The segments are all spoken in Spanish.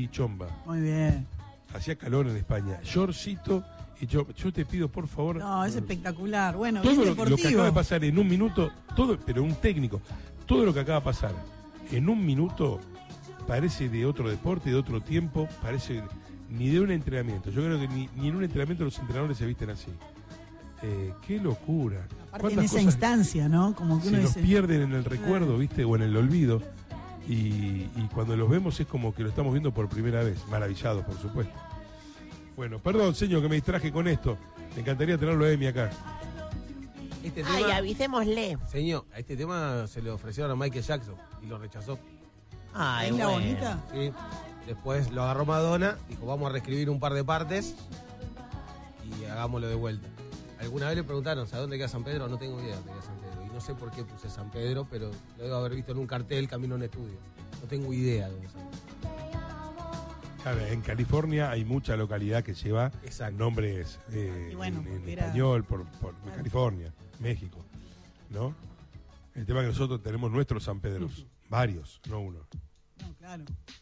y chomba. Muy bien. Hacía calor en España. Shortcito y chomba. Yo te pido, por favor. No, es espectacular. Bueno, bien Todo deportivo. lo que acaba de pasar en un minuto, todo, pero un técnico, todo lo que acaba de pasar en un minuto parece de otro deporte, de otro tiempo, parece ni de un entrenamiento. Yo creo que ni en un entrenamiento los entrenadores se visten así. Qué locura. Aparte en esa instancia, ¿no? Como que uno se nos dice... pierden en el recuerdo, ¿viste? O en el olvido. Y cuando los vemos es como que lo estamos viendo por primera vez. Maravillados, por supuesto. Bueno, perdón, señor, que me distraje con esto. Me encantaría tenerlo a Emi acá. Ay, avisémosle. Señor, a este tema se le ofrecieron a Michael Jackson y lo rechazó. Ay, ¿Es la bueno. bonita? Sí. Después lo agarró Madonna, dijo, vamos a reescribir un par de partes y hagámoslo de vuelta. Alguna vez le preguntaron, ¿sabes dónde queda San Pedro? No tengo idea dónde queda San Pedro. Y no sé por qué puse San Pedro, pero lo debo haber visto en un cartel camino a un estudio. No tengo idea de dónde San Pedro. Claro, en California hay mucha localidad que lleva nombres Y bueno, en era- español por California, México, ¿no? El tema es que nosotros tenemos nuestros San Pedros, varios, no uno. No, claro.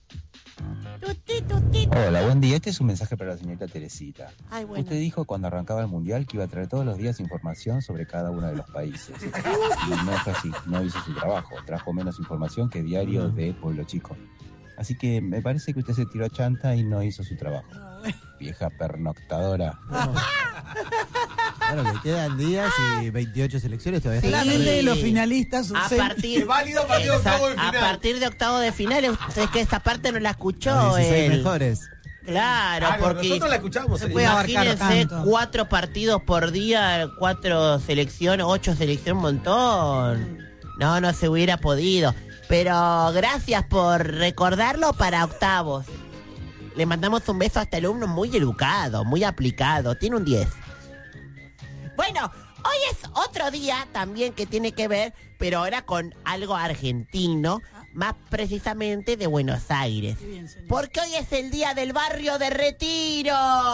Hola, buen día. Este es un mensaje para la señorita Teresita. Ay, bueno. Usted dijo cuando arrancaba el Mundial que iba a traer todos los días información sobre cada uno de los países. Y no es así, no hizo su trabajo. Trajo menos información que Diario de Pueblo Chico. Así que me parece que usted se tiró a chanta y no hizo su trabajo. Vieja pernoctadora. Claro, que quedan días y 28 selecciones todavía. Sí. Solamente de los finalistas. A se- partir, Es válido partido de octavo de a final. partir de octavo de final, es que esta parte no la escuchó Los 16 él. mejores. Claro, Claro, porque nosotros la escuchamos. Se puede abarcar imagínense tanto. 4 partidos por día, 4 selecciones, 8 selecciones, un montón. No se hubiera podido. Pero gracias por recordarlo para octavos. Le mandamos un beso a este alumno muy educado, muy aplicado. Tiene un 10. Bueno, hoy es otro día también que tiene que ver, pero ahora con algo argentino, más precisamente de Buenos Aires. Qué bien, señor. Porque hoy es el día del barrio de Retiro.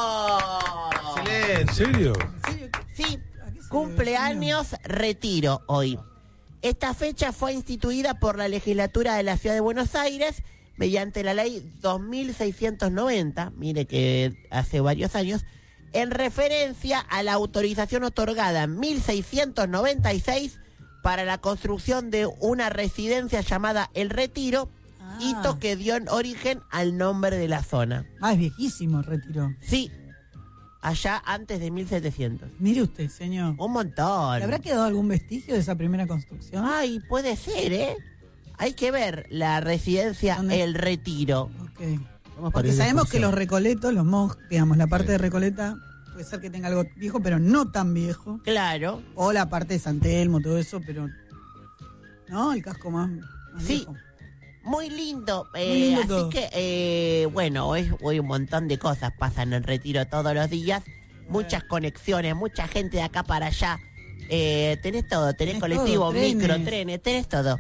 ¿En serio? ¿En serio? Sí, ¿A qué se cumpleaños Retiro hoy. Esta fecha fue instituida por la legislatura de la ciudad de Buenos Aires mediante la ley 2690, mire que hace varios años, en referencia a la autorización otorgada en 1696 para la construcción de una residencia llamada El Retiro, Ah. hito que dio origen al nombre de la zona. Ah, es viejísimo el Retiro. Sí, allá antes de 1700. Mire usted, señor. Un montón. ¿Le habrá quedado algún vestigio de esa primera construcción? Ay, puede ser, ¿eh? Hay que ver la residencia ¿Dónde? El Retiro. Ok. Vamos para Porque ir de sabemos que excursión. los recoletos, los monjes, digamos, la parte de Recoleta puede ser que tenga algo viejo, pero no tan viejo. Claro. O la parte de San Telmo, todo eso, pero... ¿No? El casco más Sí. viejo. Muy lindo. Muy lindo así todo. que, bueno, hoy un montón de cosas pasan en Retiro todos los días. Muchas conexiones, mucha gente de acá para allá. Tenés todo, tenés colectivo, todo, trenes. micro, trenes, tenés todo.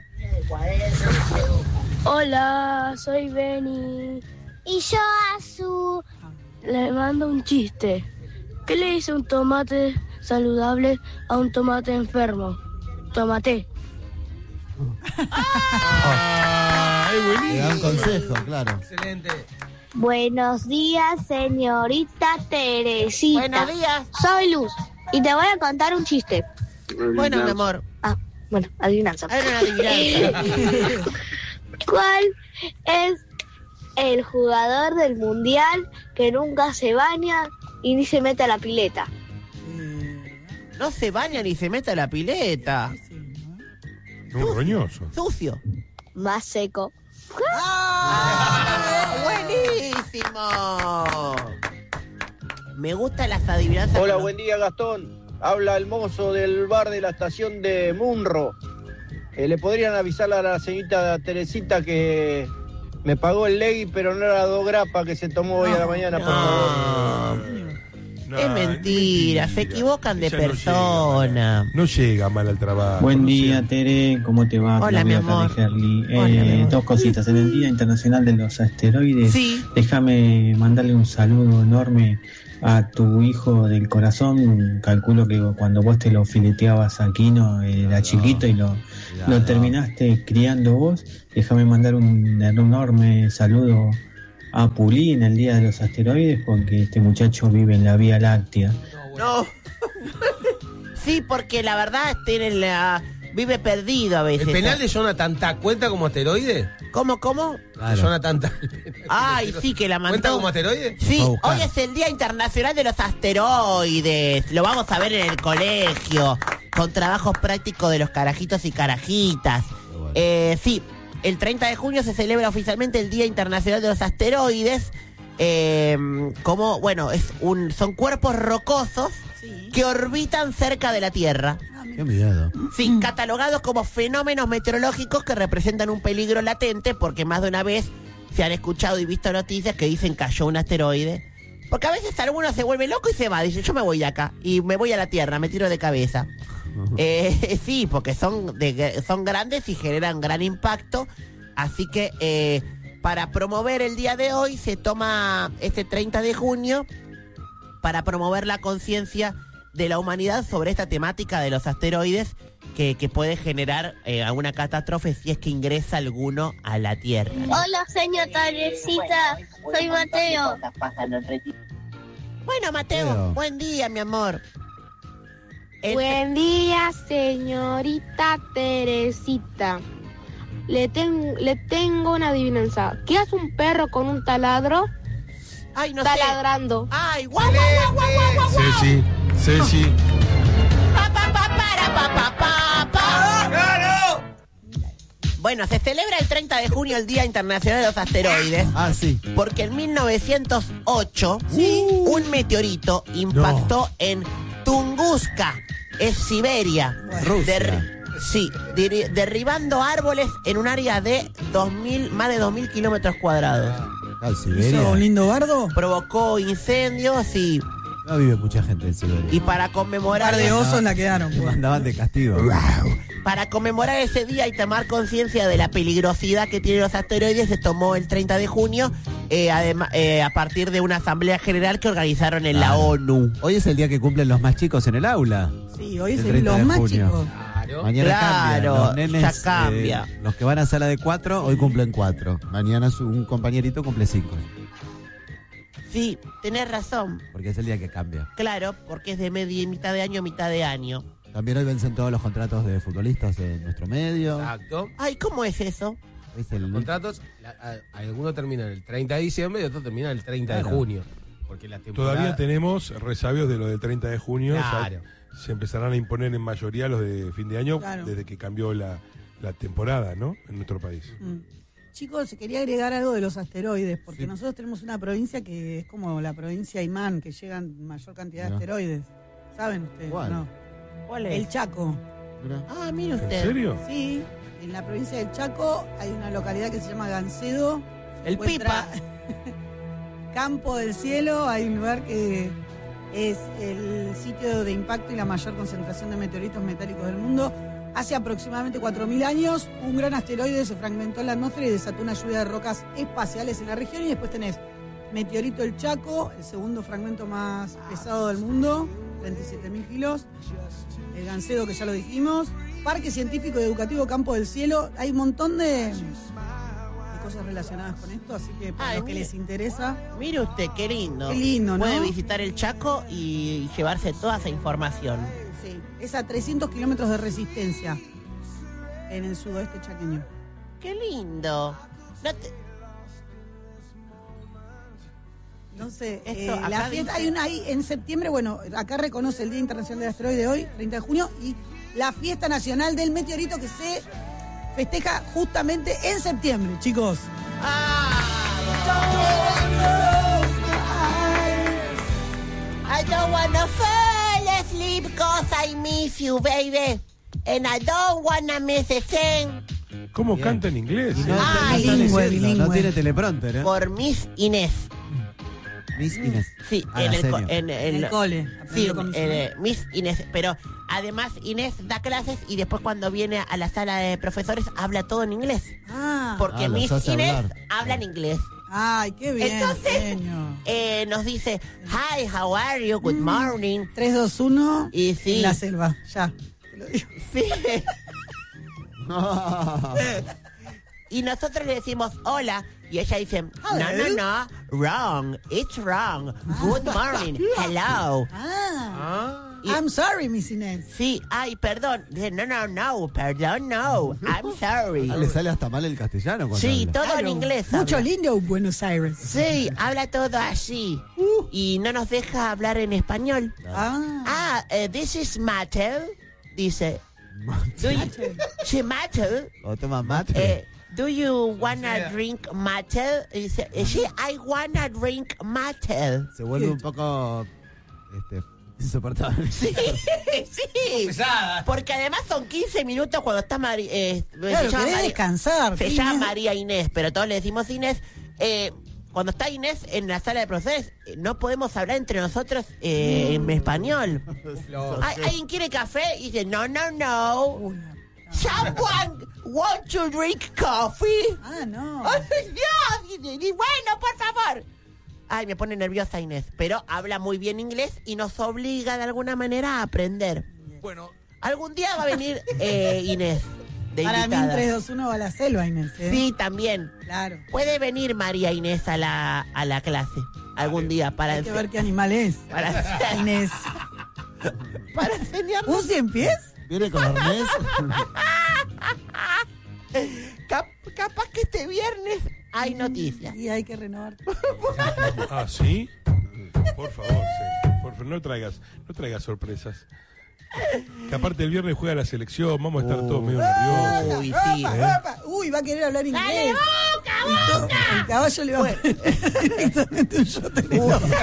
Hola, soy Benny. Y yo Azu. Le mando un chiste. ¿Qué le dice un tomate saludable a un tomate enfermo? Tomate. ¡Ay, Le dan buenísimo! consejo, claro. Excelente. Buenos días, señorita Teresita. Buenos días. Soy Luz y te voy a contar un chiste. Bueno, mi amor. Ah, bueno, adivinanza. Hay una adivinanza. ¿Cuál es el jugador del mundial que nunca se baña y ni se mete a la pileta? No se baña ni se mete a la pileta. Un roñoso. Sucio. Más seco. ¡Buenísimo! Me gustan las adivinanzas. Hola, con buen día, Gastón. Habla el mozo del bar de la estación de Munro. ¿Le podrían avisar a la señorita Teresita que me pagó el legui, pero no era 2 grapas que se tomó hoy a la mañana, por favor? No, es mentira, se equivocan de ella persona. No llega mal al trabajo. Buen no día, llega. Tere, ¿cómo te va? Hola, Claudia mi acá amor. de Herli. Hola, mi amor. 2 cositas. En el Día Internacional de los Asteroides, Sí. déjame mandarle un saludo enorme a tu hijo del corazón. Calculo que cuando vos te lo fileteabas a Quino, era chiquito y lo terminaste criando vos. Déjame mandar un enorme saludo a Pulín el día de los asteroides porque este muchacho vive en la Vía Láctea. No. Sí, porque la verdad vive perdido a veces. ¿El penal de Jonathan Tah cuenta como asteroide? ¿Cómo? Claro. Jonathan Tah. Ay, sí, que la mandó. ¿Cuenta como asteroide? Sí, hoy es el Día Internacional de los Asteroides. Lo vamos a ver en el colegio, con trabajos prácticos de los carajitos y carajitas. Sí, el 30 de junio se celebra oficialmente el Día Internacional de los Asteroides. Son cuerpos rocosos que orbitan cerca de la Tierra. Qué miedo. Sí, catalogados como fenómenos meteorológicos que representan un peligro latente, porque más de una vez se han escuchado y visto noticias que dicen cayó un asteroide. Porque a veces alguno se vuelve loco y se va, dice yo me voy de acá y me voy a la Tierra, me tiro de cabeza. Sí, porque son grandes y generan gran impacto. Así que para promover el día de hoy se toma este 30 de junio para promover la conciencia de la humanidad sobre esta temática de los asteroides que puede generar alguna catástrofe si es que ingresa alguno a la Tierra. Hola, señor Tarecita. Soy Mateo. Bueno, Mateo, buen día, mi amor. Buen día, señorita Teresita. Le tengo una adivinanza. ¿Qué hace un perro con un taladro? Ay, no Está sé. ladrando. Ay, guau, guau, guau, guau, guau, guau. Ceci. Bueno, se celebra el 30 de junio el Día Internacional de los Asteroides. Ah, sí. Porque en 1908 un meteorito impactó en Tunguska, es Siberia. Rusia. Derribando árboles en un área de más de 2.000 kilómetros cuadrados. ¿Hizo un lindo bardo? Provocó incendios y No vive mucha gente en Siberia. Y para conmemorar... Un par de osos la quedaron. Le mandaban de castigo. Para conmemorar ese día y tomar conciencia de la peligrosidad que tienen los asteroides, se tomó el 30 de junio, a partir de una asamblea general que organizaron en la ONU. Hoy es el día que cumplen los más chicos en el aula. Sí, hoy es El 30 los de más junio. chicos. Mañana cambia. Los nenes, ya cambia. Los que van a sala de 4, hoy cumplen 4. Mañana un compañerito cumple 5. Sí, tenés razón. Porque es el día que cambia. Claro, porque es de mitad de año, mitad de año. También hoy vencen todos los contratos de futbolistas en nuestro medio. Exacto. Ay, ¿cómo es eso? Es el... Los contratos, algunos terminan el 30 de diciembre y otros terminan el 30 de junio. Porque la temporada... Todavía tenemos resabios de lo del 30 de junio. Claro. Se empezarán a imponer en mayoría los de fin de año, Claro. desde que cambió la temporada, ¿no? En nuestro país. Chicos, quería agregar algo de los asteroides, porque nosotros tenemos una provincia que es como la provincia Imán, que llegan mayor cantidad de asteroides. ¿Saben ustedes? ¿Cuál? No. ¿Cuál es? El Chaco. Ah, mire ¿En usted. serio? Sí, en la provincia del Chaco hay una localidad que se llama Gancedo. El Encuentra Campo del Cielo, hay un lugar que es el sitio de impacto y la mayor concentración de meteoritos metálicos del mundo. Hace aproximadamente 4.000 años, un gran asteroide se fragmentó en la atmósfera y desató una lluvia de rocas espaciales en la región. Y después tenés Meteorito el Chaco, el segundo fragmento más pesado del mundo, 37.000 kilos. El Gancedo, que ya lo dijimos. Parque Científico y Educativo Campo del Cielo. Hay un montón de cosas relacionadas con esto, así que para los que les interesa. Mire usted, qué lindo. Qué lindo, ¿no? Puede visitar el Chaco y llevarse toda esa información. Sí, es a 300 kilómetros de resistencia en el sudoeste chaqueño. Qué lindo. No sé, Esto acá la fiesta, dice- hay en septiembre, bueno, acá reconoce el Día Internacional del Asteroide hoy, 30 de junio, y la fiesta nacional del meteorito que se festeja justamente en septiembre, chicos. I don't wanna fall asleep cause I miss you, baby. And I don't wanna miss a thing. ¿Cómo canta en inglés? Y no, Ah, no está bilingüe, leyendo, bilingüe. no tiene teleprompter, ¿eh? Por Miss Inés. Miss Inés. Sí, Ah, en la el, seño. en el cole, Sí, aprendió con Miss Inés. Pero además Inés da clases y después cuando viene a la sala de profesores habla todo en inglés. Porque los Miss hace Inés hablar. habla en inglés. Ay, qué bien, Entonces, genio. Nos dice, hi, how are you? Good morning. 3, 2, 1, Y sí. en la selva, ya. Te lo digo. Sí. Y nosotros le decimos, hola, Y ella dice, no, wrong, it's wrong. Good morning, hello. I'm sorry, Miss Inés. Sí, ay, perdón. Dice, no, perdón, no. I'm sorry. Le sale hasta mal el castellano cuando Sí, habla. todo en inglés. Mucho habla. lindo Buenos Aires. Sí, habla todo así. Y no nos deja hablar en español. This is Mattel. Dice. Sí, Mattel. ¿O toma mate? Do you wanna drink Mattel? Dice, sí, I wanna drink Mattel. Se vuelve un poco insoportable. Sí, sí. Pesada. Porque además son 15 minutos cuando está Claro, se llama querés descansar. Se ¿Qué llama Inés? María Inés, pero todos le decimos Inés. Cuando está Inés en la sala de profesores, no podemos hablar entre nosotros en español. ¿Alguien quiere café? Y dice, no. Someone want to drink coffee? No. Ay, Dios. Y bueno, por favor. Ay, me pone nerviosa Inés, pero habla muy bien inglés y nos obliga de alguna manera a aprender. Bueno, Algún día va a venir Inés de Para mí invitada. en 3, 2, 1 va a la selva, Inés. Sí, también. Claro. Puede venir María Inés a la clase algún día para Hay que ver qué animal es. para Inés. para enseñarnos. ¿Un 100 pies? ¿Viene con arnés? Capaz que este viernes hay noticias. Y hay que renovar. Ah, ¿sí? Por favor, sí. Por favor, no traigas sorpresas. Que aparte el viernes juega la selección, vamos a estar todos medio nerviosos. Uy, sí. Uy, va a querer hablar inglés. ¡Dale, boca! El caballo le va a poner directamente un shot en el ojo.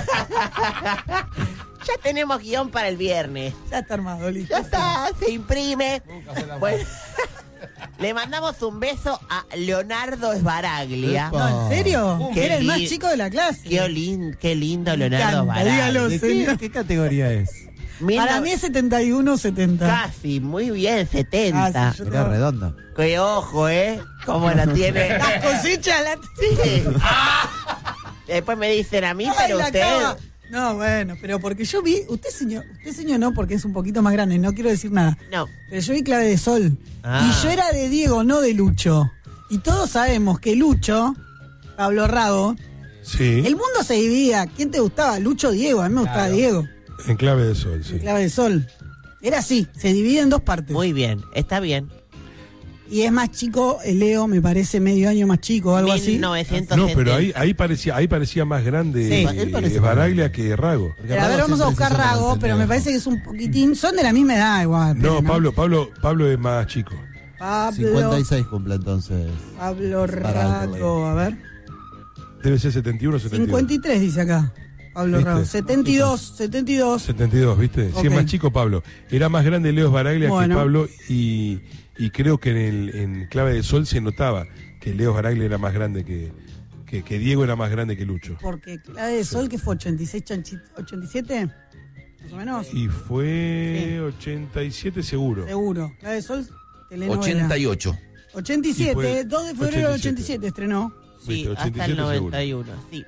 Ya tenemos guión para el viernes. Ya está armado, listo. Ya está, se imprime. Bueno, le mandamos un beso a Leonardo Sbaraglia. No, ¿en serio? Qué Era el más li- chico de la clase. Qué lindo Leonardo encanta, Sbaraglia. dígalo. ¿De qué categoría es? Para mí es 71-70. Casi, muy bien, 70. Ah, sí, yo Era redondo. Qué ojo, cómo la tiene. Las cositas la Sí. Después me dicen a mí, Ay, pero la usted... cava. No, bueno, pero porque yo vi, usted señor no, porque es un poquito más grande, no quiero decir nada. No. Pero yo vi Clave de Sol. Ah. Y yo era de Diego, no de Lucho. Y todos sabemos que Lucho, Pablo Rago, Sí, el mundo se dividía. ¿Quién te gustaba? Lucho o Diego. A mí me gustaba Diego. en clave de sol, sí. Clave de Sol. Era así, se divide en dos partes. Muy bien, está bien. Y es más chico, Leo me parece medio año más chico o algo así. 1970. No, pero ahí parecía más grande Sí. Él parece Sbaraglia que Rago. Porque Pero a ver, Rago vamos a siempre buscar se llama Rago, el pero me pendejo. parece que es un poquitín. Son de la misma edad igual. No, pero Pablo es más chico. Pablo 56 cumple entonces. Rago, a ver. Debe ser 71 o 72. 53 dice acá. Pablo ¿Viste? Rago. 72. 72, ¿viste? Ok. Sí, es más chico Pablo. Era más grande Leo Sbaraglia Bueno. que Pablo y creo que en Clave de Sol se notaba que Leo Sbaraglia era más grande que Diego era más grande que Lucho. Porque Clave de Sol, que fue 86, 87, más o menos. Y fue 87 seguro. Seguro. Clave de Sol, telenovela. 88. 87, Y fue 2 de febrero del 87. 87 estrenó. Sí, Viste, hasta el 87 seguro. 91, sí.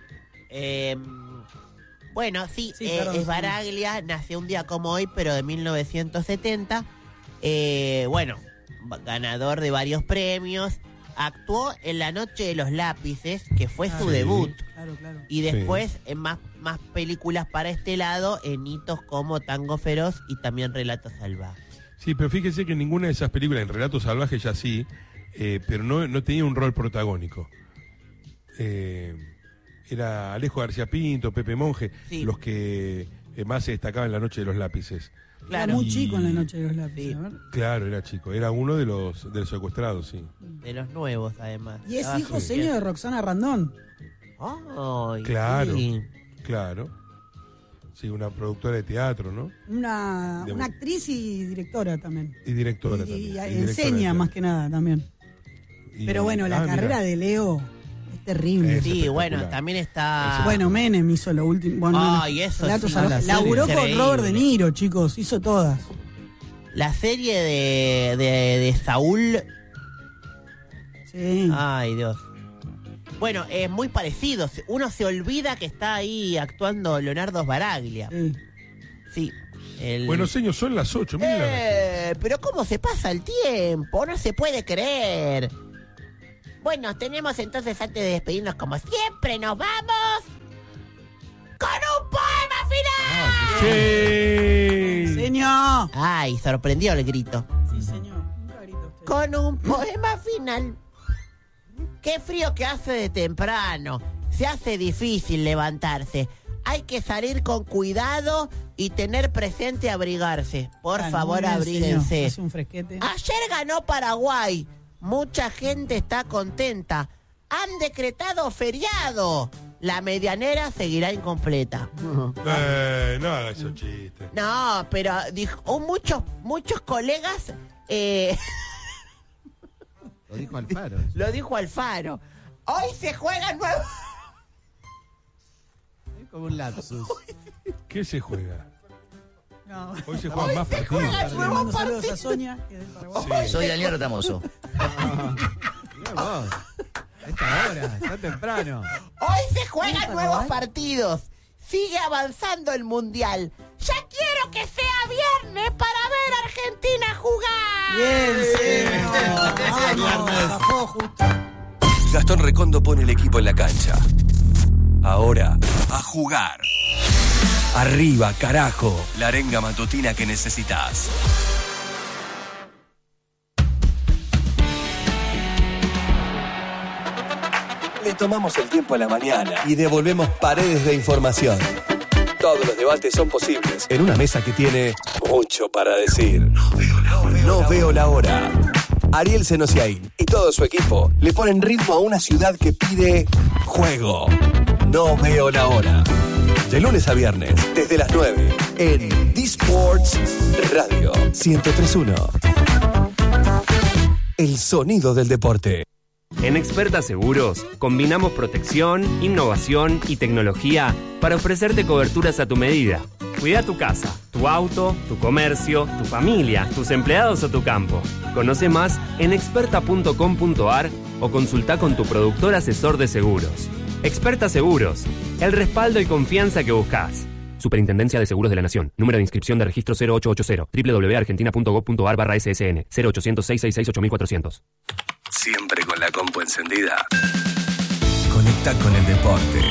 Bueno, sí, Sí, perdón, Sbaraglia nació un día como hoy, pero de 1970. Bueno, ganador de varios premios. Actuó en La Noche de los Lápices, que fue su Sí. debut. Claro, claro. Y después en más películas para este lado, en hitos como Tango Feroz y también Relatos Salvajes. Sí, pero fíjese que en ninguna de esas películas, en Relatos Salvajes ya sí, pero no tenía un rol protagónico. Era Alejo García Pinto, Pepe Monge, Sí. los que más se destacaban en La Noche de los Lápices. Era Claro, muy Y- chico en La Noche de los Lápices. Sí. A ver. Claro, era chico, era uno de los secuestrados, sí. de los nuevos además. Y es Estaba hijo súper seño bien. de Roxana Randón. Ay, Claro. sí. Claro. Sí, una productora de teatro, ¿no? Una De- actriz y directora también. Y directora Y también. Y directora enseña de más teatro. que nada también. Y- Pero bueno, la mira. carrera de Leo es terrible. Es Sí, espectacular. bueno, también está... Bueno, Menem hizo lo último. Bueno, Ay, eso Relatos sí, Salvajes. la serie. Laburó con Increíble. Robert De Niro, chicos. Hizo todas. La serie de Saúl... Sí. Ay, Dios. Bueno, es muy parecido. Uno se olvida que está ahí actuando Leonardo Sbaraglia. Sí. Sí. Bueno, señor, son las 8. Miren Pero ¿cómo se pasa el tiempo? No se puede creer. Bueno, tenemos entonces, antes de despedirnos, como siempre, nos vamos con un poema final. Sí. Señor. Ay, sorprendió el grito. Sí, señor. Nunca grito usted. Con un poema final. Qué frío que hace de temprano. Se hace difícil levantarse. Hay que salir con cuidado y tener presente abrigarse. Por favor, abríguense. Hace un fresquete. Ayer ganó Paraguay. Mucha gente está contenta. Han decretado feriado. La medianera seguirá incompleta. No haga esos chistes. No, pero dijo muchos colegas. Lo dijo Alfaro. Lo dijo Alfaro. Hoy se juega nuevo. Es como un lapsus. ¿Qué se juega? No. Hoy se juegan más partidos. Le mando saludos a Sonia, que es del Paraguay. Sí. Soy Daniel Retamoso. Mirá vos. A esta hora, está temprano. Hoy se juegan nuevos partidos. Sigue avanzando el Mundial. Ya quiero que sea viernes para ver a Argentina jugar. Bien, señor. Vamos, zafó justo. Gastón Recondo pone el equipo en la cancha. Ahora, a jugar. Arriba, carajo, la arenga matutina que necesitas. Le tomamos el tiempo a la mañana y devolvemos paredes de información. Todos los debates son posibles en una mesa que tiene mucho para decir. No veo la hora. Ariel Senosiaín y todo su equipo le ponen ritmo a una ciudad que pide juego. No veo la hora. De lunes a viernes, desde las 9, en D-Sports Radio 103.1. El sonido del deporte. En Experta Seguros, combinamos protección, innovación y tecnología para ofrecerte coberturas a tu medida. Cuida tu casa, tu auto, tu comercio, tu familia, tus empleados o tu campo. Conoce más en experta.com.ar o consulta con tu productor asesor de seguros. Experta Seguros, el respaldo y confianza que buscas. Superintendencia de Seguros de la Nación. Número de inscripción de registro 0880 www.argentina.gov.ar/SSN 0800-666-8400. Siempre con la compu encendida. Conecta con el deporte.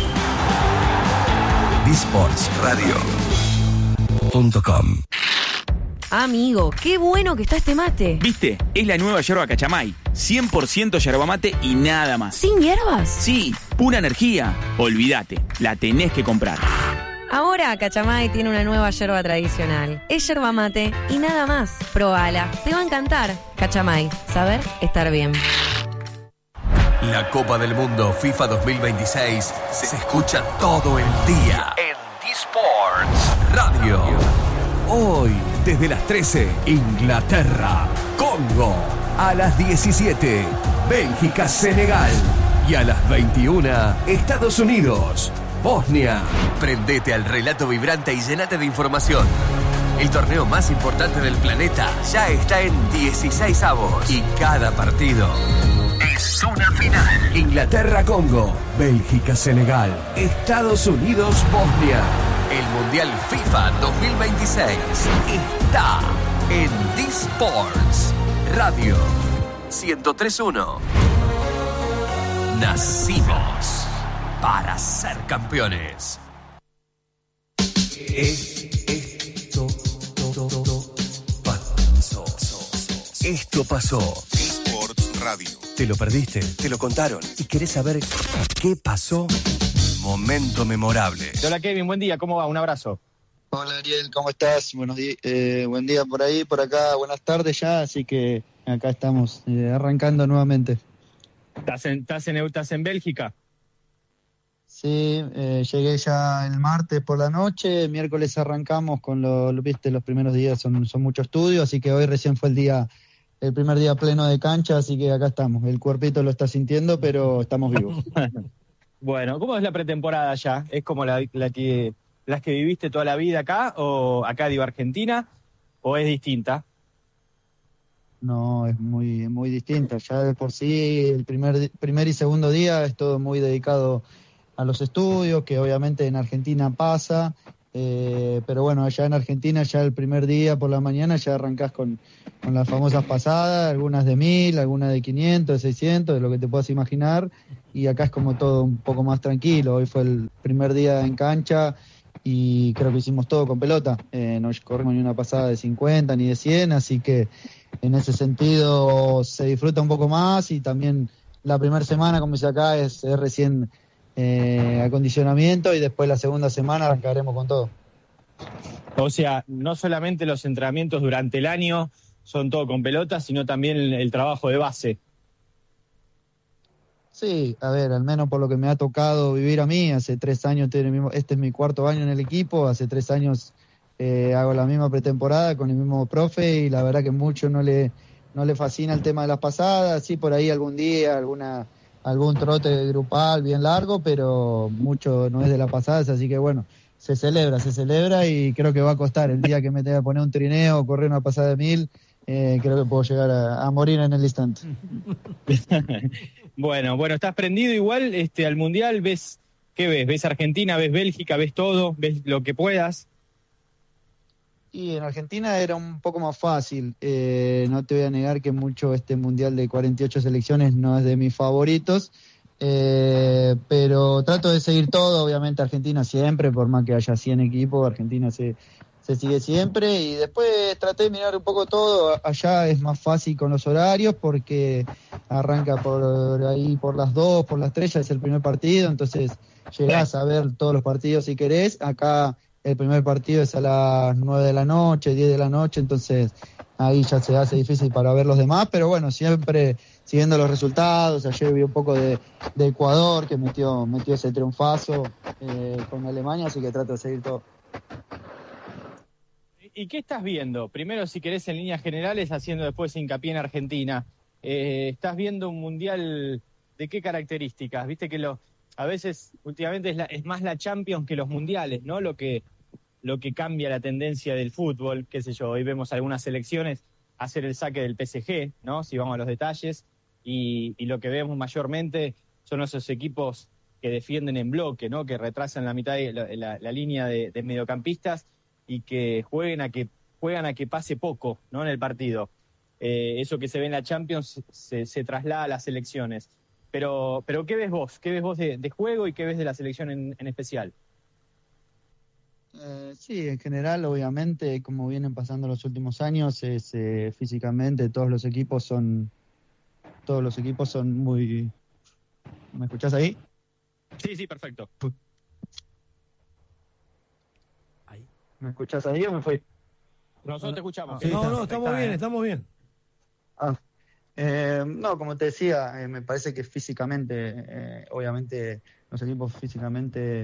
dsportsradio.com. Amigo, qué bueno que está este mate. ¿Viste? Es la nueva yerba Cachamay. 100% yerba mate y nada más. ¿Sin hierbas? Sí, pura energía. Olvídate, la tenés que comprar. Ahora Cachamay tiene una nueva yerba tradicional. Es yerba mate y nada más. Probala, te va a encantar. Cachamay, saber estar bien. La Copa del Mundo FIFA 2026 se escucha todo el día en D-Sports Radio. Hoy, desde las 13, Inglaterra, Congo. A las 17, Bélgica, Senegal. Y a las 21, Estados Unidos, Bosnia. Prendete al relato vibrante y llénate de información. El torneo más importante del planeta ya está en 16avos. Y cada partido es una final. Inglaterra-Congo, Bélgica-Senegal, Estados Unidos-Bosnia. El Mundial FIFA 2026 está en D-Sports Radio 103.1. Nacimos para ser campeones. Esto pasó. D-Sports Radio. ¿Te lo perdiste? ¿Te lo contaron? ¿Y querés saber qué pasó? Momento memorable. Hola Kevin, buen día, ¿cómo va? Un abrazo. Hola Ariel, ¿cómo estás? Buenos días, buen día por ahí, por acá, buenas tardes ya, así que acá estamos arrancando nuevamente. ¿Estás en Bélgica? Sí, llegué ya el martes por la noche, miércoles arrancamos con viste, los primeros días son mucho estudio, así que hoy recién fue el primer día pleno de cancha, así que acá estamos. El cuerpito lo está sintiendo, pero estamos vivos. Bueno, ¿cómo es la pretemporada allá? ¿Es como las que viviste toda la vida acá, o acá digo Argentina, o es distinta? No, es muy, muy distinta. Ya de por sí, el primer y segundo día es todo muy dedicado a los estudios, que obviamente en Argentina pasa, Pero bueno, allá en Argentina ya el primer día por la mañana ya arrancás con las famosas pasadas, algunas de 1000, algunas de 500, de 600, de lo que te puedas imaginar, y acá es como todo un poco más tranquilo. Hoy fue el primer día en cancha y creo que hicimos todo con pelota, no corrimos ni una pasada de 50 ni de 100, así que en ese sentido se disfruta un poco más, y también la primera semana, como dice acá, es recién acondicionamiento, y después la segunda semana arrancaremos con todo. O sea, no solamente los entrenamientos durante el año son todo con pelota, sino también el trabajo de base. Sí, a ver, al menos por lo que me ha tocado vivir a mí, hace 3 años, este es mi 4º año en el equipo, hace 3 años hago la misma pretemporada con el mismo profe, y la verdad que mucho no le fascina el tema de las pasadas. Sí, por ahí algún día, algún trote grupal bien largo, pero mucho no es de las pasadas, así que bueno, se celebra, y creo que va a costar el día que me tenga que poner un trineo o correr una pasada de 1000, creo que puedo llegar a morir en el instante. Bueno, estás prendido igual al Mundial. ¿Qué ves? ¿Ves Argentina, ves Bélgica, ves todo, ves lo que puedas? Y en Argentina era un poco más fácil, no te voy a negar que mucho este Mundial de 48 selecciones no es de mis favoritos, pero trato de seguir todo. Obviamente Argentina siempre, por más que haya 100 equipos, Argentina se sigue siempre, y después traté de mirar un poco todo. Allá es más fácil con los horarios porque arranca por ahí por las 2, por las 3 ya es el primer partido, entonces llegás a ver todos los partidos si querés. Acá el primer partido es a las 9 de la noche, 10 de la noche, entonces ahí ya se hace difícil para ver los demás, pero bueno, siempre siguiendo los resultados. Ayer vi un poco de Ecuador, que metió ese triunfazo con Alemania, así que trato de seguir todo. ¿Y qué estás viendo? Primero, si querés, en líneas generales, haciendo después hincapié en Argentina. ¿Estás viendo un mundial de qué características? Viste que a veces, últimamente, es más la Champions que los mundiales, ¿no? Lo que cambia la tendencia del fútbol, qué sé yo. Hoy vemos algunas selecciones hacer el saque del PSG, ¿no? Si vamos a los detalles. Y lo que vemos mayormente son esos equipos que defienden en bloque, ¿no? Que retrasan la mitad de la línea de mediocampistas, y que juegan a que pase poco, ¿no? En el partido. Eso que se ve en la Champions se traslada a las selecciones. Pero ¿qué ves vos? ¿Qué ves vos de juego, y qué ves de la selección en especial? Sí, en general, obviamente, como vienen pasando los últimos años, físicamente todos los equipos son muy... ¿Me escuchás ahí? Sí, perfecto. ¿Me escuchás ahí o me fui? Nosotros te escuchamos. Sí, no, estamos bien. No, como te decía, me parece que físicamente, obviamente, los equipos físicamente,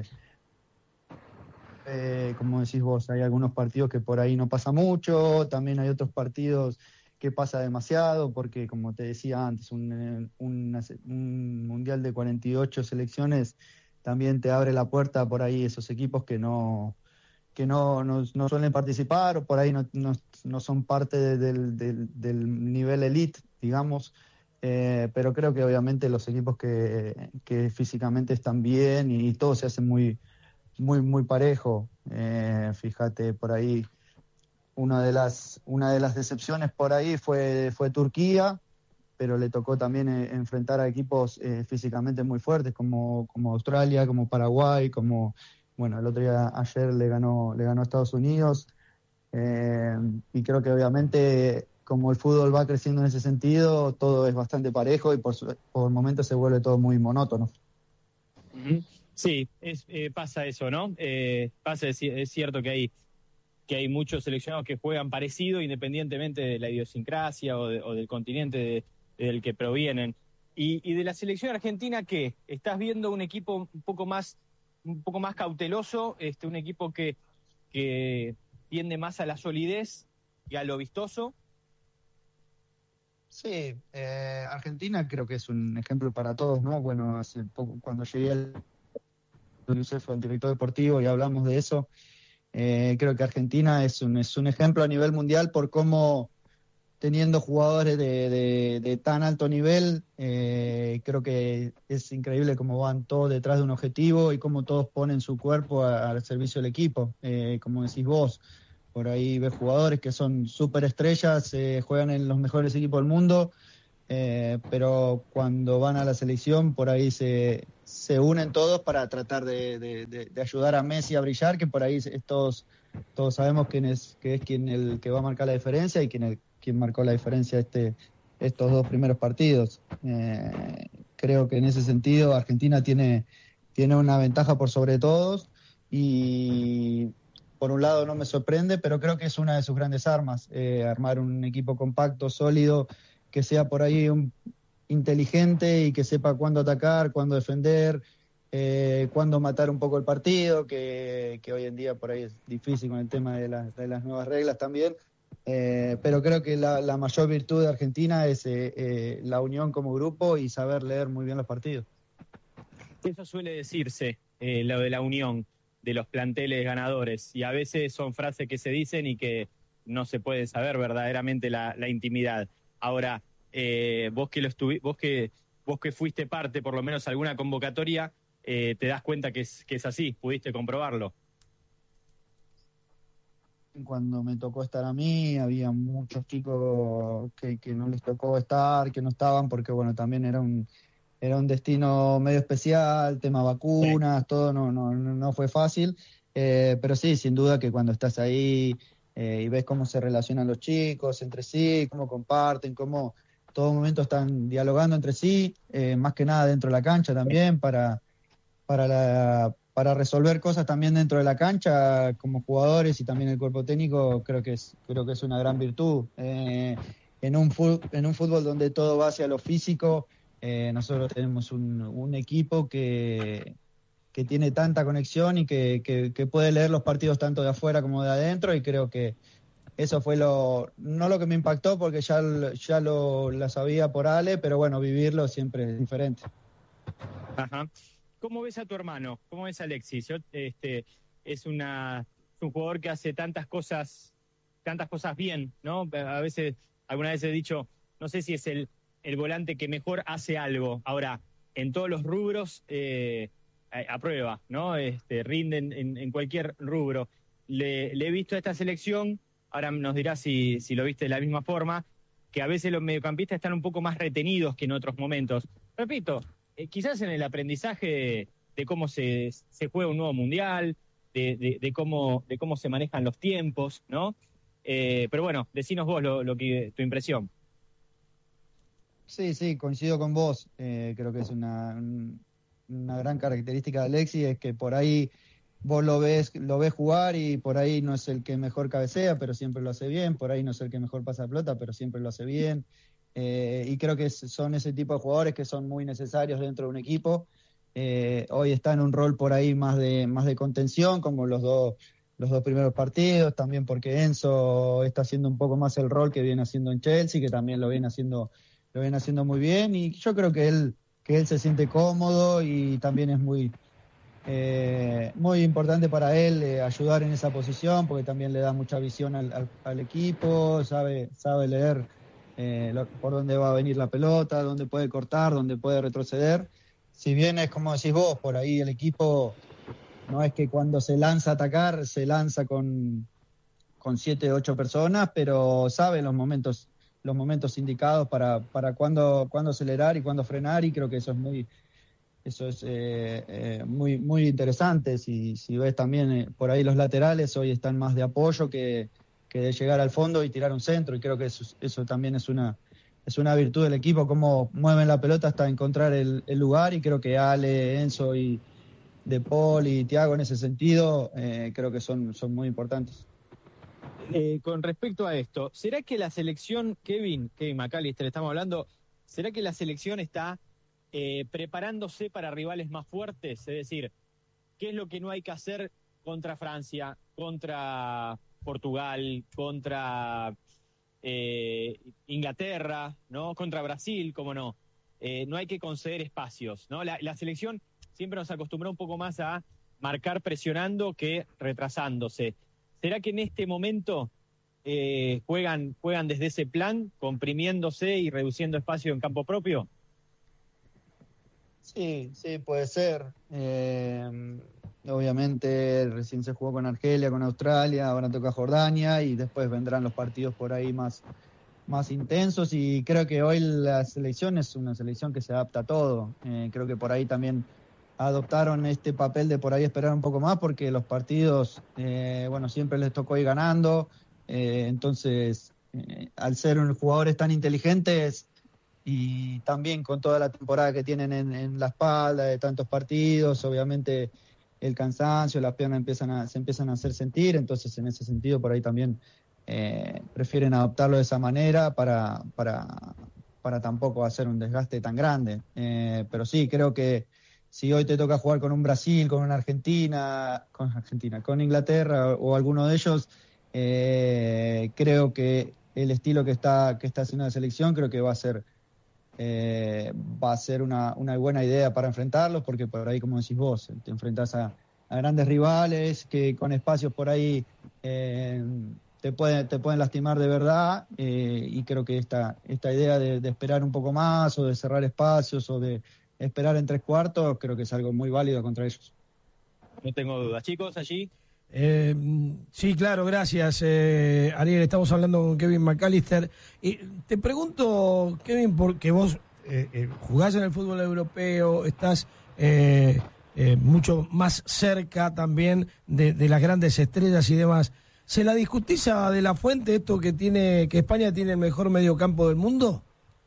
como decís vos, hay algunos partidos que por ahí no pasa mucho, también hay otros partidos que pasa demasiado, porque como te decía antes, un mundial de 48 selecciones también te abre la puerta por ahí esos equipos que no suelen participar, o por ahí no son parte del nivel elite, digamos, pero creo que obviamente los equipos que físicamente están bien, y todo se hace muy, muy, muy parejo. Fíjate, por ahí una de las decepciones por ahí fue Turquía, pero le tocó también enfrentar a equipos físicamente muy fuertes como Australia, como Paraguay, bueno, el otro día, ayer le ganó a Estados Unidos, y creo que obviamente como el fútbol va creciendo en ese sentido, todo es bastante parejo, y por momentos se vuelve todo muy monótono. Sí, pasa eso, ¿no? Es cierto que hay muchos seleccionados que juegan parecido, independientemente de la idiosincrasia o del continente del que provienen. Y de la selección argentina, ¿qué? ¿Estás viendo un equipo un poco más cauteloso, un equipo que tiende más a la solidez y a lo vistoso? Sí, Argentina creo que es un ejemplo para todos, ¿no? Bueno, hace poco, cuando llegué al Youssef, el director deportivo, y hablamos de eso, creo que Argentina es un ejemplo a nivel mundial por cómo teniendo jugadores de tan alto nivel, creo que es increíble cómo van todos detrás de un objetivo y cómo todos ponen su cuerpo al servicio del equipo. Como decís vos, por ahí ves jugadores que son súper estrellas, juegan en los mejores equipos del mundo, pero cuando van a la selección por ahí se unen todos para tratar de ayudar a Messi a brillar, que por ahí todos sabemos quién es el que va a marcar la diferencia y quién marcó la diferencia estos 2 primeros partidos. Creo que en ese sentido Argentina tiene una ventaja por sobre todos y por un lado no me sorprende, pero creo que es una de sus grandes armas, armar un equipo compacto, sólido, que sea por ahí inteligente y que sepa cuándo atacar, cuándo defender, cuándo matar un poco el partido, que hoy en día por ahí es difícil con el tema de las nuevas reglas también. Pero creo que la mayor virtud de Argentina es la unión como grupo y saber leer muy bien los partidos. Eso suele decirse, lo de la unión de los planteles ganadores, y a veces son frases que se dicen y que no se puede saber verdaderamente la intimidad. Ahora, vos que fuiste parte, por lo menos alguna convocatoria, te das cuenta que es así, pudiste comprobarlo. Cuando me tocó estar a mí, había muchos chicos que no les tocó estar, que no estaban, porque bueno, también era un destino medio especial, tema vacunas, todo no fue fácil, pero sí, sin duda que cuando estás ahí y ves cómo se relacionan los chicos entre sí, cómo comparten, cómo todo momento están dialogando entre sí, más que nada dentro de la cancha también, para resolver cosas también dentro de la cancha como jugadores y también el cuerpo técnico, creo que es una gran virtud. En un fútbol donde todo va hacia lo físico, nosotros tenemos un equipo que tiene tanta conexión y que puede leer los partidos tanto de afuera como de adentro, y creo que eso fue no lo que me impactó porque ya lo sabía por Ale, pero bueno, vivirlo siempre es diferente. Ajá. ¿Cómo ves a tu hermano? ¿Cómo ves a Alexis? Es un jugador que hace tantas cosas bien, ¿no? Alguna vez he dicho, no sé si es el volante que mejor hace algo. Ahora, en todos los rubros, aprueba, ¿no? Rinden en cualquier rubro. Le he visto a esta selección, ahora nos dirá si lo viste de la misma forma, que a veces los mediocampistas están un poco más retenidos que en otros momentos. Repito, quizás en el aprendizaje de cómo se juega un nuevo mundial, de cómo se manejan los tiempos, ¿no? Pero bueno, decinos vos tu impresión. Sí, coincido con vos. Creo que es una gran característica de Alexis, es que por ahí vos lo ves jugar y por ahí no es el que mejor cabecea, pero siempre lo hace bien, por ahí no es el que mejor pasa la pelota, pero siempre lo hace bien. Y creo que son ese tipo de jugadores que son muy necesarios dentro de un equipo. Hoy está en un rol por ahí más de contención, como los dos primeros partidos, también porque Enzo está haciendo un poco más el rol que viene haciendo en Chelsea, que también lo viene haciendo muy bien, y yo creo que él se siente cómodo y también es muy importante para él ayudar en esa posición, porque también le da mucha visión al equipo, sabe leer por dónde va a venir la pelota, dónde puede cortar, dónde puede retroceder. Si bien es como decís vos, por ahí el equipo no es que cuando se lanza a atacar se lanza con 7 o 8 personas, pero sabe los momentos indicados para cuándo acelerar y cuándo frenar, y creo que eso es muy interesante. Si ves también por ahí los laterales hoy están más de apoyo que de llegar al fondo y tirar un centro, y creo que eso también es una virtud del equipo, cómo mueven la pelota hasta encontrar el lugar, y creo que Ale, Enzo y De Paul y Thiago en ese sentido creo que son muy importantes. Con respecto a esto, ¿será que la selección, Kevin McAllister estamos hablando, ¿será que la selección está preparándose para rivales más fuertes? Es decir, ¿qué es lo que no hay que hacer contra Francia, contra Portugal, contra Inglaterra, ¿no? Contra Brasil, cómo no? No hay que conceder espacios, ¿no? La selección siempre nos acostumbró un poco más a marcar presionando que retrasándose. ¿Será que en este momento ¿Juegan desde ese plan, comprimiéndose y reduciendo espacio en campo propio? Sí, puede ser. Obviamente recién se jugó con Argelia, con Australia, ahora toca Jordania y después vendrán los partidos por ahí más intensos, y creo que hoy la selección es una selección que se adapta a todo. Creo que por ahí también adoptaron este papel de por ahí esperar un poco más, porque los partidos, siempre les tocó ir ganando, entonces al ser jugadores tan inteligentes y también con toda la temporada que tienen en la espalda de tantos partidos, obviamente el cansancio, las piernas se empiezan a hacer sentir, entonces en ese sentido por ahí también prefieren adoptarlo de esa manera para tampoco hacer un desgaste tan grande. Pero sí, creo que si hoy te toca jugar con un Brasil, con una con Inglaterra o alguno de ellos, creo que el estilo que está haciendo la selección, creo que va a ser una buena idea para enfrentarlos, porque por ahí, como decís vos, te enfrentás a grandes rivales que con espacios por ahí te pueden lastimar de verdad, y creo que esta idea de esperar un poco más, o de cerrar espacios, o de esperar en 3/4, creo que es algo muy válido contra ellos. No tengo dudas. Chicos, allí. Sí, claro, gracias, Ariel. Estamos hablando con Kevin McAllister. Te pregunto, Kevin, porque vos jugás en el fútbol europeo, estás mucho más cerca también de las grandes estrellas y demás. ¿Se la discutís a De la Fuente esto que España tiene el mejor mediocampo del mundo?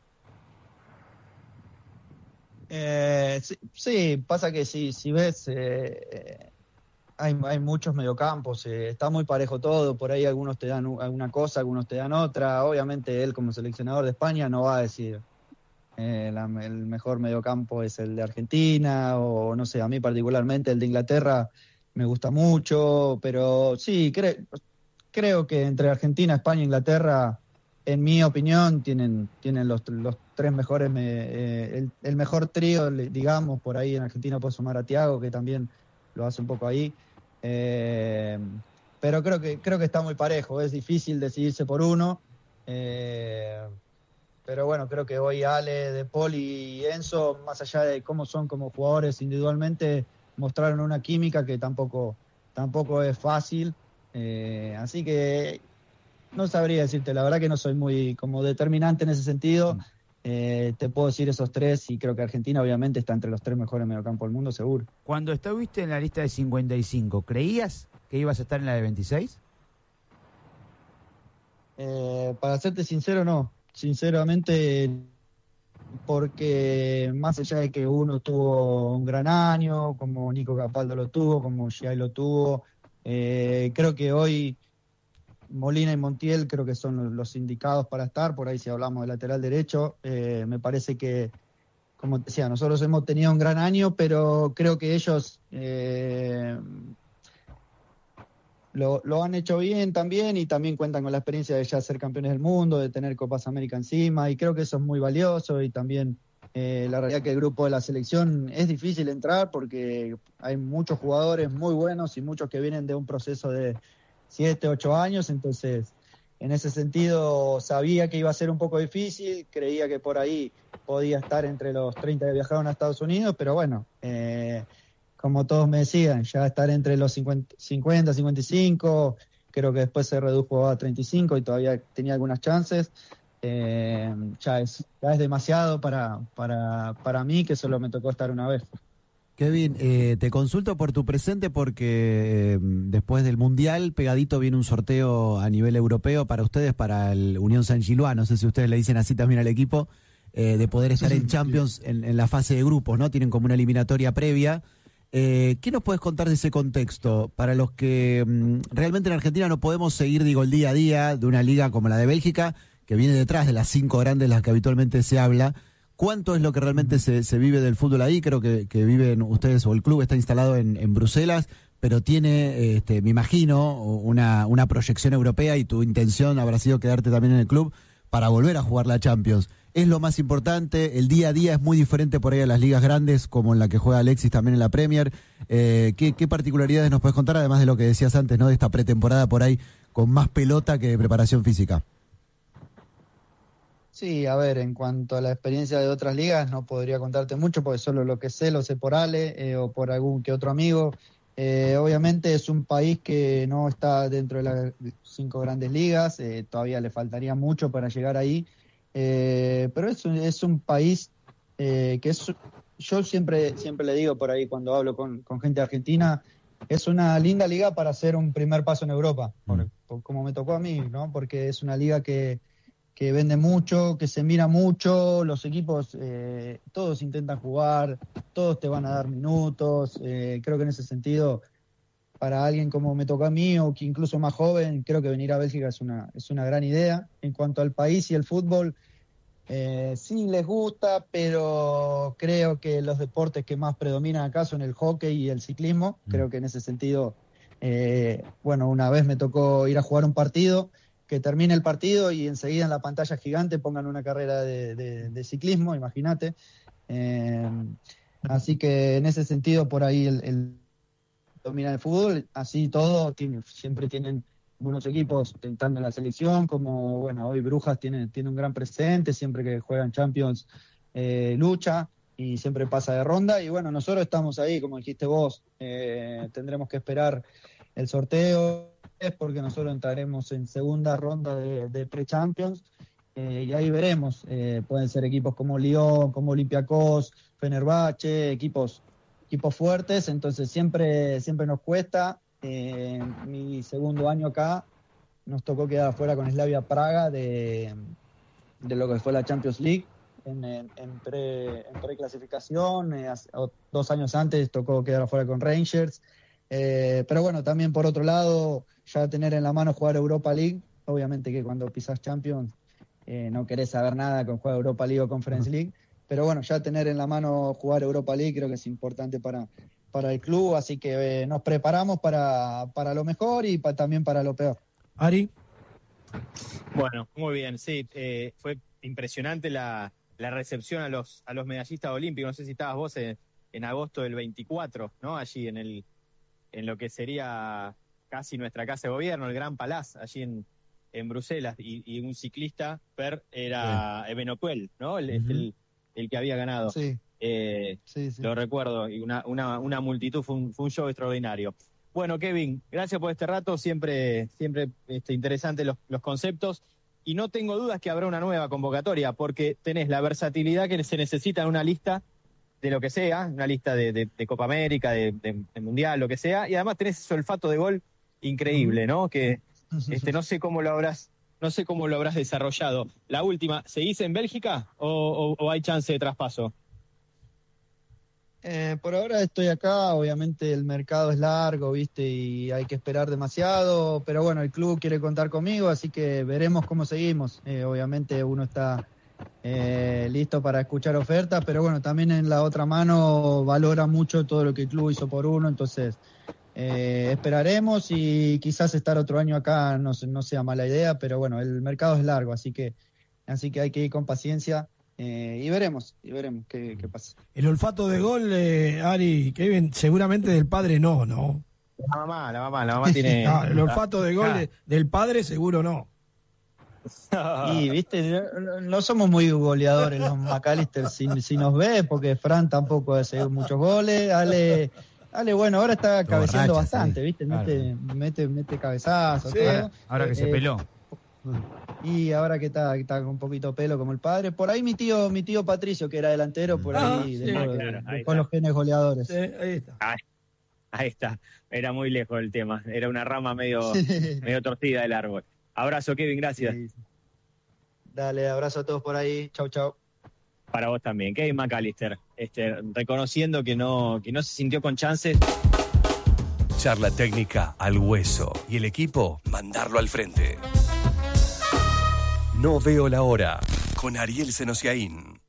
Sí, pasa que si ves, hay muchos mediocampos, está muy parejo todo, por ahí algunos te dan una cosa, algunos te dan otra. Obviamente él, como seleccionador de España, no va a decir el mejor mediocampo es el de Argentina, o no sé, a mí particularmente el de Inglaterra me gusta mucho, pero sí, creo que entre Argentina, España e Inglaterra, en mi opinión, tienen los tres mejores, el mejor trío, digamos. Por ahí en Argentina puedo sumar a Thiago, que también lo hace un poco ahí, pero creo que está muy parejo. Es difícil decidirse por uno, pero bueno, creo que hoy Ale, De Paul y Enzo, más allá de cómo son como jugadores individualmente, mostraron una química que tampoco es fácil, así que no sabría decirte, la verdad que no soy muy como determinante en ese sentido. Te puedo decir esos tres, y creo que Argentina obviamente está entre los tres mejores mediocampos del mundo, seguro. Cuando estuviste en la lista de 55, ¿creías que ibas a estar en la de 26? Para serte sincero, no. Sinceramente, porque más allá de que uno tuvo un gran año, como Nico Capaldo lo tuvo, como Giai lo tuvo, creo que hoy Molina y Montiel creo que son los indicados para estar. Por ahí, si hablamos de lateral derecho, me parece que, como te decía, nosotros hemos tenido un gran año, pero creo que ellos lo han hecho bien también, y también cuentan con la experiencia de ya ser campeones del mundo, de tener Copas América encima, y creo que eso es muy valioso. Y también la realidad que el grupo de la selección es difícil entrar, porque hay muchos jugadores muy buenos y muchos que vienen de un proceso de 7, 8 años, entonces en ese sentido sabía que iba a ser un poco difícil, creía que por ahí podía estar entre los 30 que viajaron a Estados Unidos, pero bueno, como todos me decían, ya estar entre los 50, 55, creo que después se redujo a 35 y todavía tenía algunas chances. Ya es demasiado para mí, que solo me tocó estar una vez. Kevin, te consulto por tu presente porque después del Mundial, pegadito viene un sorteo a nivel europeo para ustedes, para el Unión San Gilois, no sé si ustedes le dicen así también al equipo, de poder estar en Champions en la fase de grupos, ¿no? Tienen como una eliminatoria previa. ¿Qué nos puedes contar de ese contexto? Para los que realmente en Argentina no podemos seguir, el día a día de una liga como la de Bélgica, que viene detrás de las 5 grandes de las que habitualmente se habla. ¿Cuánto es lo que realmente se vive del fútbol ahí? Creo que viven ustedes, o el club está instalado en Bruselas, pero tiene, me imagino, una proyección europea, y tu intención habrá sido quedarte también en el club para volver a jugar la Champions. es lo más importante, el día a día es muy diferente por ahí a las ligas grandes, como en la que juega Alexis también en la Premier. ¿Qué particularidades nos puedes contar, además de lo que decías antes, ¿no? De esta pretemporada por ahí con más pelota que preparación física? Sí, a ver, en cuanto a la experiencia de otras ligas, no podría contarte mucho, porque solo lo sé por Ale o por algún que otro amigo. Obviamente es un país que no está dentro de las 5 grandes ligas, todavía le faltaría mucho para llegar ahí, pero es un país que yo siempre le digo por ahí cuando hablo con gente argentina, es una linda liga para hacer un primer paso en Europa, como me tocó a mí, ¿no? Porque es una liga que vende mucho, que se mira mucho, los equipos todos intentan jugar, todos te van a dar minutos, creo que en ese sentido, para alguien como me tocó a mí, o que incluso más joven, creo que venir a Bélgica es una gran idea. En cuanto al país y el fútbol, sí les gusta, pero creo que los deportes que más predominan acá son el hockey y el ciclismo, creo que en ese sentido, una vez me tocó ir a jugar un partido, que termine el partido y enseguida en la pantalla gigante pongan una carrera de ciclismo, imagínate. Así que en ese sentido por ahí el domina el fútbol, así todo, siempre tienen buenos equipos tentando en la selección, como hoy Brujas tiene un gran presente, siempre que juegan Champions lucha y siempre pasa de ronda, y nosotros estamos ahí, como dijiste vos, tendremos que esperar el sorteo, porque nosotros entraremos en segunda ronda de pre-Champions, y ahí veremos, pueden ser equipos como Lyon, como Olympiacos, Fenerbahce, equipos fuertes, entonces siempre nos cuesta. Mi segundo año acá nos tocó quedar afuera con Slavia Praga de lo que fue la Champions League en preclasificación, 2 años antes tocó quedar afuera con Rangers. Pero también por otro lado, ya tener en la mano jugar Europa League, obviamente que cuando pisas Champions no querés saber nada con jugar Europa League o Conference League, pero ya tener en la mano jugar Europa League creo que es importante para el club, así que nos preparamos para lo mejor y también para lo peor. Ari. Bueno, muy bien, sí, fue impresionante la recepción a los medallistas olímpicos, no sé si estabas vos en agosto del 24, ¿no? Allí en lo que sería casi nuestra casa de gobierno, el Gran Palaz, allí en Bruselas, y un ciclista, era Evenepoel, ¿no? El que había ganado. Sí. Sí. Lo recuerdo, y una multitud, fue un show extraordinario. Bueno, Kevin, gracias por este rato, siempre interesantes los conceptos, y no tengo dudas que habrá una nueva convocatoria, porque tenés la versatilidad que se necesita en una lista de lo que sea, una lista de Copa América, de Mundial, lo que sea, y además tenés ese olfato de gol increíble, ¿no? Que no sé cómo lo habrás desarrollado. La última, ¿seguís en Bélgica o hay chance de traspaso? Por ahora estoy acá, obviamente el mercado es largo, ¿viste? Y hay que esperar demasiado, pero bueno, el club quiere contar conmigo, así que veremos cómo seguimos. Obviamente uno está listo para escuchar ofertas, pero bueno, también en la otra mano valora mucho todo lo que el club hizo por uno, entonces esperaremos y quizás estar otro año acá no sea mala idea, pero bueno, el mercado es largo, así que hay que ir con paciencia. Y veremos qué pasa. El olfato de gol, Ari, Kevin, seguramente del padre no. La mamá tiene... No, el olfato de gol del padre seguro no. Y, viste, no somos muy goleadores los McAllister, si nos ve, porque Fran tampoco hace muchos goles, Ale, bueno, ahora está cabeceando bastante, ¿viste? Claro. Mete cabezazos. Sí. Ahora que se peló. Y ahora que está con un poquito pelo como el padre, por ahí mi tío Patricio, que era delantero, por ahí, con los genes goleadores. Sí, ahí está. Ahí está, era muy lejos el tema, era una rama medio torcida del árbol. Abrazo, Kevin, gracias. Sí. Dale, abrazo a todos por ahí, chau. Para vos también, Kevin McAllister, reconociendo que no se sintió con chances. Charla técnica al hueso y el equipo mandarlo al frente. No veo la hora con Ariel Senosiaín.